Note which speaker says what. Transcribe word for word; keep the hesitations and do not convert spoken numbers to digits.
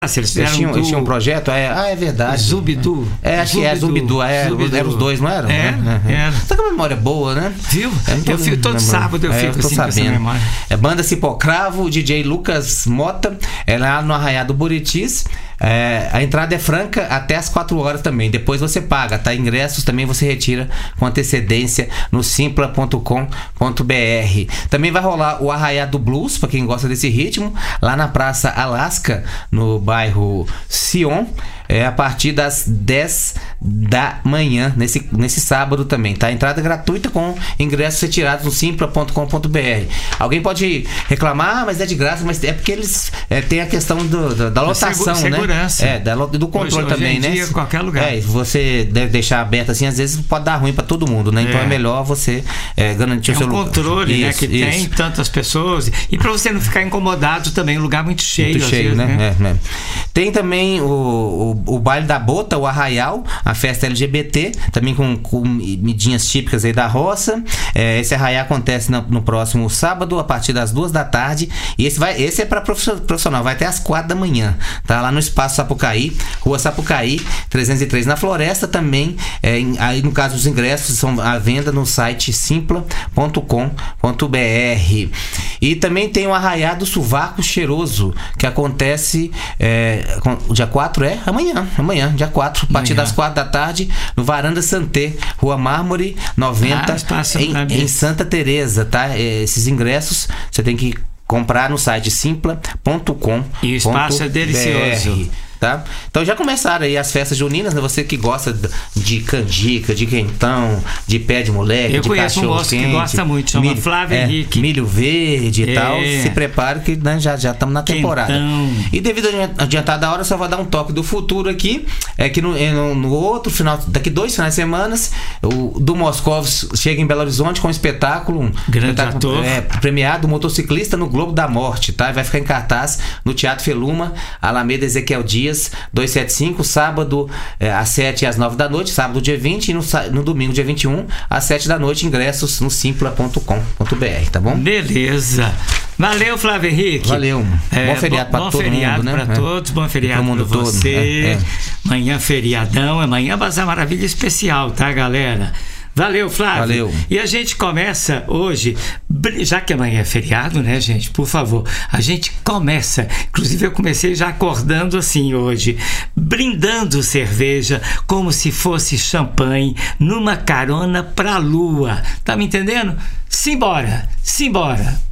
Speaker 1: Se eles
Speaker 2: Eles tinham,
Speaker 1: do...
Speaker 2: eles tinham um projeto? É, ah, é verdade.
Speaker 1: Zubidu.
Speaker 2: É, acho que é Zubidu. É,
Speaker 1: Zubidu.
Speaker 2: eram os dois, não eram?
Speaker 1: É,
Speaker 2: é. Só que a memória é boa, né?
Speaker 1: Viu?
Speaker 2: É,
Speaker 1: eu fico, todo sábado eu
Speaker 2: é,
Speaker 1: fico
Speaker 2: eu tô
Speaker 1: assim com essa
Speaker 2: sabendo.
Speaker 1: memória.
Speaker 2: É Banda Cipocravo, D J Lucas Mota, é lá no Arraiá do Buritis. É, a entrada é franca até as quatro horas também. Depois você paga, tá? Ingressos também você retira com antecedência no simpla ponto com ponto b r. Também vai rolar o Arraiá do Blues, pra quem gosta desse ritmo, lá na Praça Alasca, no bairro Sion. É a partir das dez da manhã, nesse, nesse sábado também, tá? Entrada gratuita com ingressos retirados no simpla ponto com ponto b r. Alguém pode reclamar, ah, mas é de graça, mas é porque eles é, tem a questão do, do, da lotação,
Speaker 1: Segu-
Speaker 2: né?
Speaker 1: Segurança.
Speaker 2: É, da, do controle
Speaker 1: hoje,
Speaker 2: também,
Speaker 1: hoje em
Speaker 2: né?
Speaker 1: dia, em qualquer lugar.
Speaker 2: É, você deve deixar aberto assim, às vezes pode dar ruim pra todo mundo, né? Então é,
Speaker 1: É.
Speaker 2: melhor você é, garantir
Speaker 1: É
Speaker 2: o seu
Speaker 1: um
Speaker 2: lugar.
Speaker 1: controle,
Speaker 2: Isso,
Speaker 1: né? Que
Speaker 2: isso.
Speaker 1: tem tantas pessoas. E para você não ficar incomodado também, um lugar muito cheio.
Speaker 2: Muito
Speaker 1: às
Speaker 2: cheio,
Speaker 1: vezes,
Speaker 2: né?
Speaker 1: né?
Speaker 2: É, é. Tem também o, o, o baile da Bota, o Arraial, a festa L G B T, também com comidinhas típicas aí da roça. É, esse arraial acontece no, no próximo sábado, a partir das duas da tarde. E esse, vai, esse é para profissional, vai até às quatro da manhã. Tá lá no Espaço Sapucaí, Rua Sapucaí, trezentos e três. Na Floresta também, é, em, aí no caso os ingressos são à venda no site simpla ponto com ponto b r. E também tem o Arraiá do Sovaco Cheiroso, que acontece é, com, dia quatro é? Amanhã, amanhã, dia quatro, a partir
Speaker 1: Amanhã.
Speaker 2: das quatro da tarde, no Varanda Santé, Rua Mármore noventa,
Speaker 1: Ah,
Speaker 2: em, em Santa Teresa, tá? É, esses ingressos você tem que comprar no site simpla ponto com ponto b r.
Speaker 1: E o espaço é delicioso.
Speaker 2: Tá? Então já começaram aí as festas juninas, né? Você que gosta de canjica, de quentão, de pé de moleque,
Speaker 1: Eu
Speaker 2: de
Speaker 1: conheço um
Speaker 2: cachorro
Speaker 1: moço que
Speaker 2: quente,
Speaker 1: gosta muito, chama Flávio
Speaker 2: é,
Speaker 1: Henrique.
Speaker 2: milho verde e
Speaker 1: É.
Speaker 2: tal. Se prepare que né, já já estamos na temporada.
Speaker 1: Quentão.
Speaker 2: E devido a adiantar da hora, só vou dar um toque do futuro aqui. É que no, no, no outro final, daqui dois finais de semana, o do Moscovos chega em Belo Horizonte com um espetáculo, um
Speaker 1: Grande
Speaker 2: espetáculo
Speaker 1: ator.
Speaker 2: é, premiado motociclista no Globo da Morte, tá? Vai ficar em cartaz no Teatro Feluma, Alameda Ezequiel Dias, duzentos e setenta e cinco, sábado é, às sete e às nove da noite, sábado dia vinte e no, no domingo dia vinte e um às sete da noite, ingressos no simpla ponto com ponto b r, tá bom?
Speaker 1: Beleza. Valeu, Flávio Henrique.
Speaker 2: Valeu.
Speaker 1: É,
Speaker 2: bom feriado
Speaker 1: bom,
Speaker 2: para
Speaker 1: bom
Speaker 2: todo
Speaker 1: feriado
Speaker 2: mundo, né?
Speaker 1: para
Speaker 2: É.
Speaker 1: todos, bom feriado
Speaker 2: Pro mundo
Speaker 1: para
Speaker 2: todo.
Speaker 1: você.
Speaker 2: É, é.
Speaker 1: Amanhã feriadão, amanhã Bazar Maravilha especial, tá, galera? Valeu, Flávio.
Speaker 2: Valeu.
Speaker 1: E a gente começa hoje, já que amanhã é feriado, né, gente? Por favor, a gente começa. Inclusive, eu comecei já acordando assim hoje, brindando cerveja como se fosse champanhe numa carona pra lua. Tá me entendendo? Simbora, simbora.